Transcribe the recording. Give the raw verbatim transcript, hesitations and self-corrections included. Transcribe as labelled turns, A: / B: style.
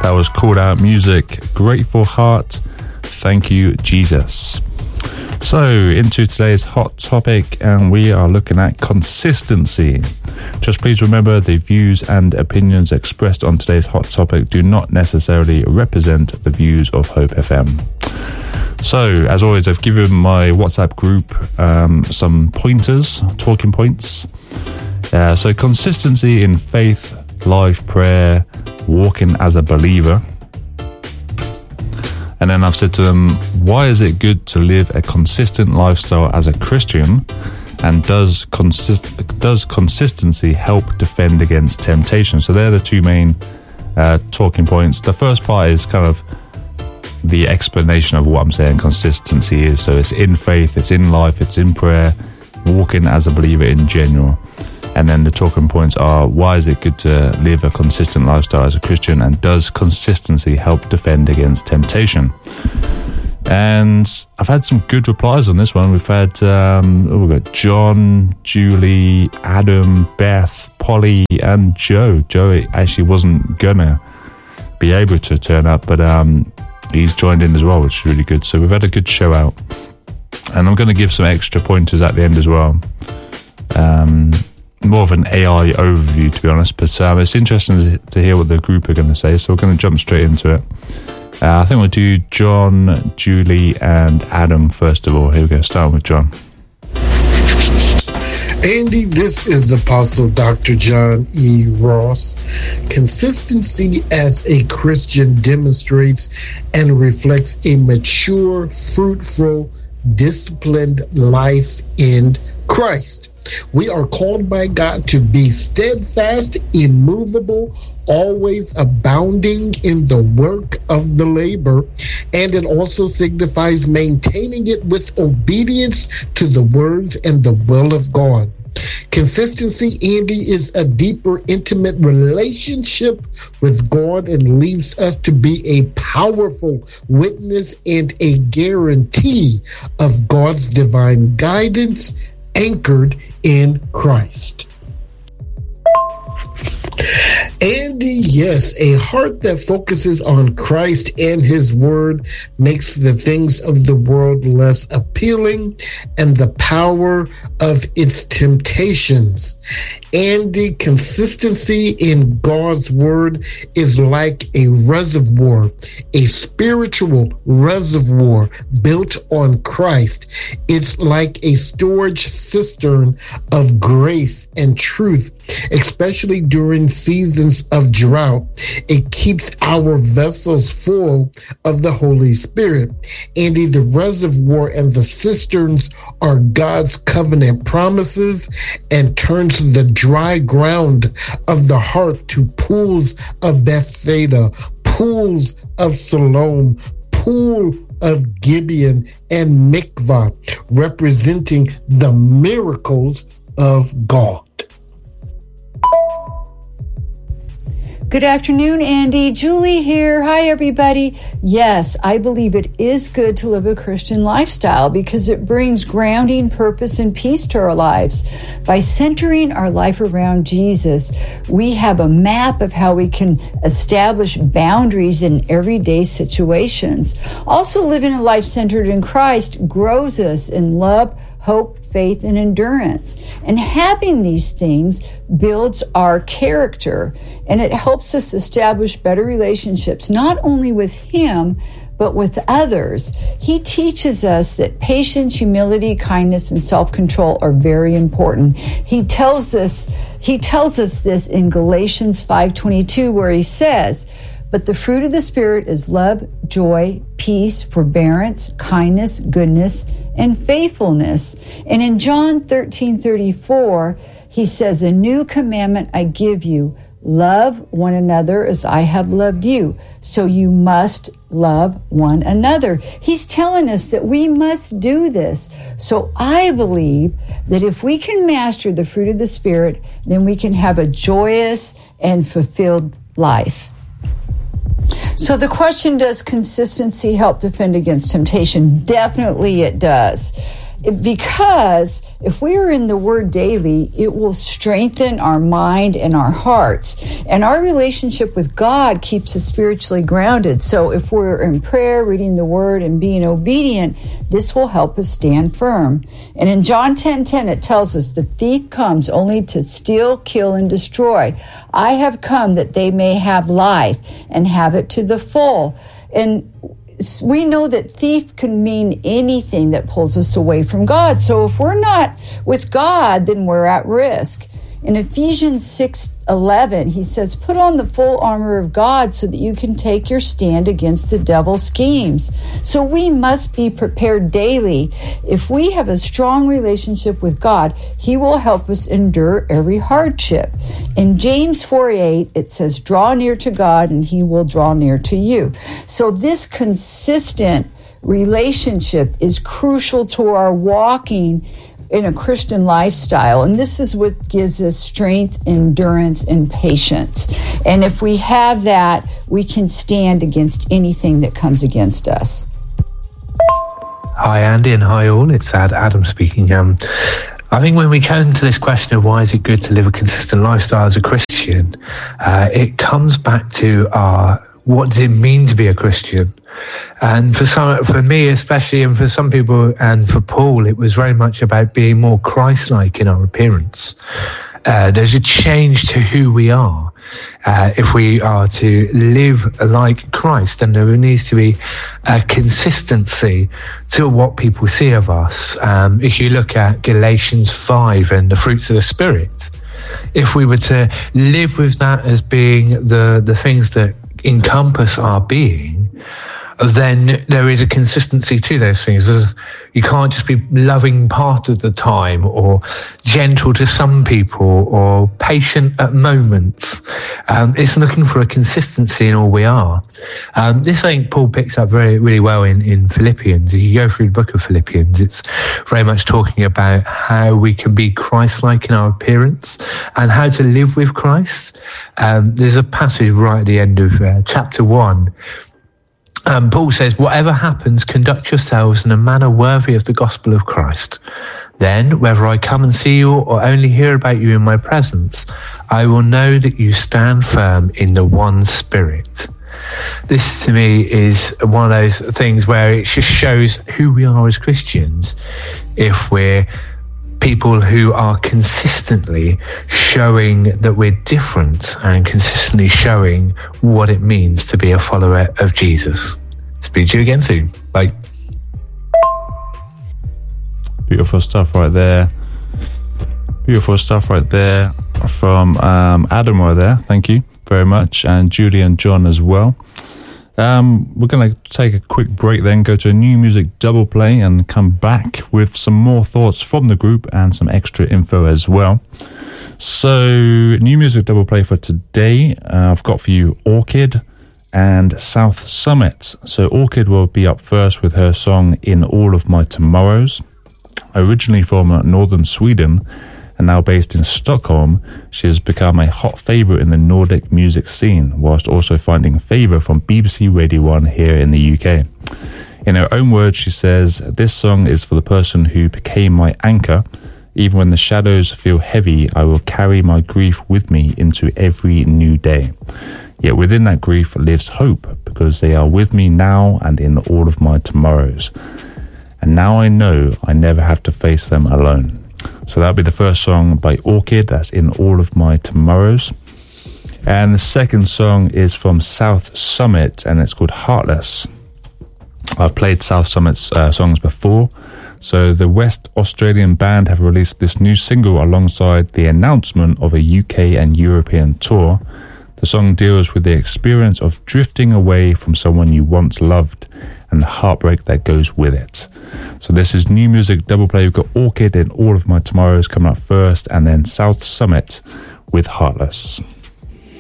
A: That was Called Out Music, Grateful Heart, Thank You, Jesus. So, into today's hot topic, and we are looking at consistency. Just please remember the views and opinions expressed on today's hot topic do not necessarily represent the views of Hope F M. So, as always, I've given my WhatsApp group um, some pointers, talking points. Uh, so, consistency in faith, life, prayer, walking as a believer. And then I've said to them, why is it good to live a consistent lifestyle as a Christian? And does consist does consistency help defend against temptation? So they're the two main uh, talking points. The first part is kind of the explanation of what I'm saying consistency is. So it's in faith, it's in life, it's in prayer, walking as a believer in general. And then the talking points are, why is it good to live a consistent lifestyle as a Christian? And does consistency help defend against temptation? And I've had some good replies on this one. We've had, um, oh, we've got John, Julie, Adam, Beth, Polly, and Joe. Joe actually wasn't gonna be able to turn up, but um, he's joined in as well, which is really good. So we've had a good show out. And I'm going to give some extra pointers at the end as well. Um... More of an A I overview, to be honest, but um, it's interesting to hear what the group are going to say, so we're going to jump straight into it. Uh, I think we'll do John, Julie, and Adam first of all. Here we go, starting with John.
B: Andy, this is Apostle Doctor John E. Ross. Consistency as a Christian demonstrates and reflects a mature, fruitful, disciplined life in Christ. We are called by God to be steadfast, immovable, always abounding in the work of the labor, and it also signifies maintaining it with obedience to the words and the will of God. Consistency, Andy, is a deeper, intimate relationship with God and leaves us to be a powerful witness and a guarantee of God's divine guidance anchored in Christ. Andy, yes, a heart that focuses on Christ and his word makes the things of the world less appealing and the power of its temptations. Andy, consistency in God's word is like a reservoir, a spiritual reservoir built on Christ. It's like a storage cistern of grace and truth, especially during seasons of drought. It keeps our vessels full of the Holy Spirit. Andy, the reservoir and the cisterns are God's covenant promises and turns the dry ground of the heart to pools of Bethsaida, pools of Siloam, pool of Gibeon, and Mikvah, representing the miracles of God.
C: Good afternoon, Andy. Julie here. Hi, everybody. Yes, I believe it is good to live a Christian lifestyle because it brings grounding, purpose, and peace to our lives. By centering our life around Jesus, we have a map of how we can establish boundaries in everyday situations. Also, living a life centered in Christ grows us in love, hope, faith, and endurance. And having these things builds our character, and it helps us establish better relationships, not only with Him, but with others. He teaches us that patience, humility, kindness, and self-control are very important. He tells us, he tells us this in Galatians five twenty-two, where he says, "But the fruit of the Spirit is love, joy, peace, forbearance, kindness, goodness, and faithfulness." And in John thirteen thirty-four, he says, "A new commandment I give you, love one another as I have loved you. So you must love one another." He's telling us that we must do this. So I believe that if we can master the fruit of the Spirit, then we can have a joyous and fulfilled life. So the question, does consistency help defend against temptation? Definitely it does. Because if we are in the Word daily, it will strengthen our mind and our hearts. And our relationship with God keeps us spiritually grounded. So if we're in prayer, reading the Word, and being obedient, this will help us stand firm. And in John ten ten, it tells us, the thief comes only to steal, kill, and destroy. I have come that they may have life and have it to the full. And we know that thief can mean anything that pulls us away from God. So if we're not with God, then we're at risk. In Ephesians six eleven, he says, put on the full armor of God so that you can take your stand against the devil's schemes. So we must be prepared daily. If we have a strong relationship with God, he will help us endure every hardship. In James four eight, it says, draw near to God and he will draw near to you. So this consistent relationship is crucial to our walking in a Christian lifestyle. And this is what gives us strength, endurance, and patience. And if we have that, we can stand against anything that comes against us.
D: Hi, Andy, and hi all. It's Ad, Adam speaking. Um, I think when we come to this question of why is it good to live a consistent lifestyle as a Christian, uh, it comes back to our what does it mean to be a Christian? And for some, for me especially, and for some people, and for Paul, it was very much about being more Christ-like in our appearance. Uh, there's a change to who we are. Uh, if we are to live like Christ, and there needs to be a consistency to what people see of us. Um, if you look at Galatians five and the fruits of the Spirit, if we were to live with that as being the, the things that encompass our being, then there is a consistency to those things. There's, you can't just be loving part of the time, or gentle to some people, or patient at moments. Um, it's looking for a consistency in all we are. Um, this I think Paul picks up very, really well in, in Philippians. If you go through the book of Philippians, it's very much talking about how we can be Christ-like in our appearance and how to live with Christ. Um, there's a passage right at the end of uh, chapter one. Um, Paul says, whatever happens, conduct yourselves in a manner worthy of the gospel of Christ. Then, whether I come and see you or only hear about you in my presence, I will know that you stand firm in the one Spirit. This, to me, is one of those things where it just shows who we are as Christians if we're people who are consistently showing that we're different and consistently showing what it means to be a follower of Jesus. Speak to you again soon. Bye.
A: Beautiful stuff right there. Beautiful stuff right there from um, Adam right there. Thank you very much. And Julie and John as well. Um, we're going to take a quick break then, go to a new music double play and come back with some more thoughts from the group and some extra info as well. So, new music double play for today. Uh, I've got for you Orchid and South Summit. So Orchid will be up first with her song In All of My Tomorrows. Originally from northern Sweden and now based in Stockholm, she has become a hot favourite in the Nordic music scene, whilst also finding favour from B B C Radio one here in the U K. In her own words, she says, "This song is for the person who became my anchor. Even when the shadows feel heavy, I will carry my grief with me into every new day. Yet within that grief lives hope, because they are with me now and in all of my tomorrows. And now I know I never have to face them alone." So that'll be the first song by Orchid, that's In All of My Tomorrows. And the second song is from South Summit, and it's called Heartless. I've played South Summit's uh, songs before. So the West Australian band have released this new single alongside the announcement of a U K and European tour. The song deals with the experience of drifting away from someone you once loved and the heartbreak that goes with it. So this is new music double play. We've got Orchid In All of My Tomorrows coming up first, and then South Summit with Heartless.